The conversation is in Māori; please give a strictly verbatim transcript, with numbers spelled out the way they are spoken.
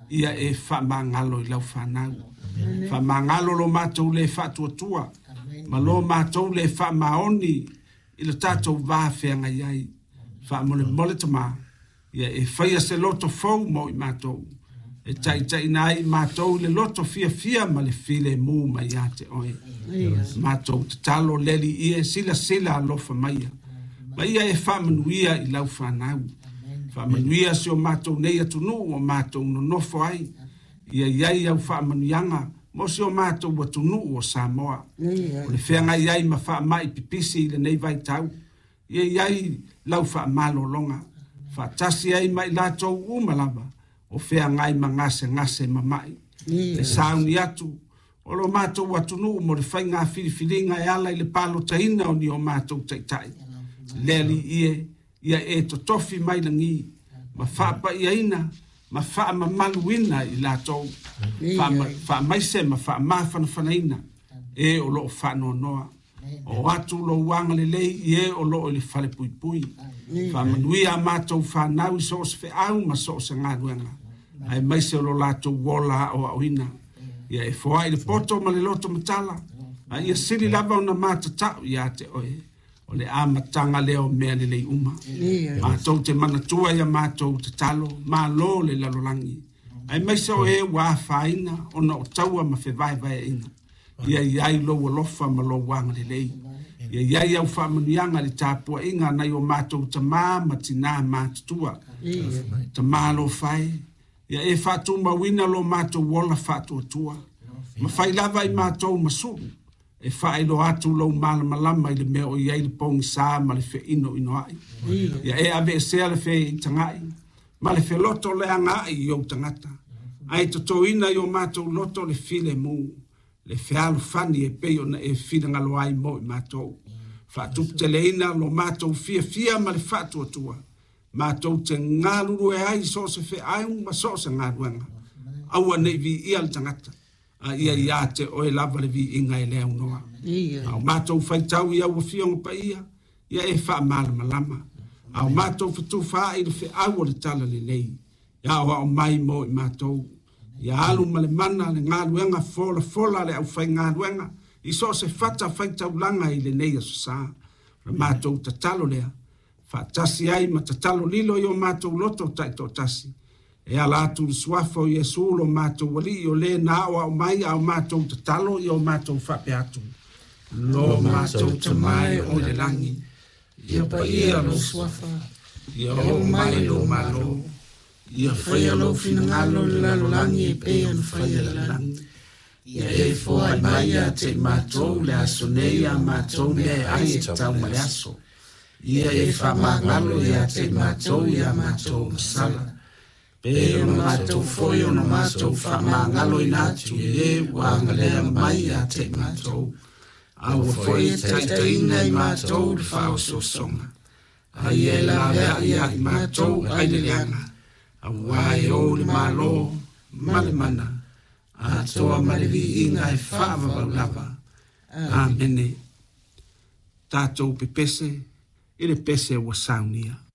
ia e whamangalo i lau whanau. Whamangalo lo mātou le whatuatua, ma lo mātou le whamaoni i lo tātou vāwhenga iai. Whamole mole tamā, ia e whaia se loto fau mo i mātou. E tai tai nai mātou le loto fia fia ma le file mū mai a te oe. Mātou te talo leli ia sila sila alofa maia. Ma ia e whamanuia i lau whanau. Whamanuia si o mātou nei atunu o mātou no nofo ai. Ia iai au whamanuianga mo si o mātou atunu o Samoa. O le whenga iai ma whamai pipisi i le nei vai tau. Ia iai lau whamalo longa. Whatasi ai mai lātou umalava. O whea ngai ma ngase ngase mamai. Le sauni atu. O lo mātou atunu mo le whai ngā whiriwhiringa e ala i le palo taina o ni o mātou taitai. Leli ie, ia e to tofi mai langi. Ma whapa ia ina, ma wha ma maluina i lātou. Wha maise ma wha mawhana whanaina. E o lo wha noa noa. O atu lo wanga le lei, ie o lo o le whale pui pui. Wha manuia mātou wha nau i so se whi au ma so se ngā ruenga. Ai maise o lo lātou wola o auina. Ia e fua i le poto ma le loto matala. Ai ia sili lava o na mātatau i a te oe. O le amatanga leo mea le lei uma. Mātou te manatua ia mātou te talo, mā lo le lalolangi. Ai maise o e wā whaina o na o taua ma whe vai vai ina. Ia iai lo walofa ma lo wanga le lei. Ia iai au whamanuianga le tāpua inga nei o mātou ta mā ma tina mātutua. Ta mā lo whai. Ia e whātou mawina lo mātou wola whātou tua. Ma whai lava i mātou masuru. E whai lo atu lo mala malama i le mea o iai le pongi sā ma le whe ino ino ai. Ia e ave e sea le whe i tangai. Ma le whe loto le anga i o tangata. Ai to to ina i o mātou loto le file mū. Le whealu whani e peo na e whina ngalo ai mo i mātou. Whātup te leina lo mātou fia fia ma le whātua tua. Mātou te ngāruru e ai so se whe aiu ma so se ngāruanga. Aua nei vi ia le tangata. A ia ia te oe lava le vi inga e leo noa. Au mātou whaitau i au whionga pa ia. Ia e wha mala malama. Au mātou whatu wha i le whe au o le tala le lei. Ia o au mai mo i mātou. Ia alu ma le mana le ngāruanga fola fola le au whai ngāruanga. I so se whata whaitau langa i le nei aso sā. Ra mātou ta talo lea. Whatasi ai ma ta talo lilo i o mātou loto taito tasi. E ala atu le suafo i Jesu lo mātou wali i o le na o au mai au mātou ta talo i o mātou whape atu. Lo mātou ta mai o le langi. Ia pa ia lo suafa. Ia o mai lo malo. Ia whaia lo finangalo le lalo langi e pe anu whaia le langi. Ia e fua i mai a te mātou le aso nei a mātou le ai e tau ma le aso. Ia e whamangalo i a te mātou i a mātou masala. Pe o mātou foi o no mātou whamangalo i nātu i e wanga lea mai a te mātou. Au foi e taitaina i mātou le whao so songa. Ai e la vea ia i mātou ai le leanga. A wai o le malo, male mana. A toa malevi inga e whaava baulava. Amene. Tātou pe pese, ele pese wa saunia.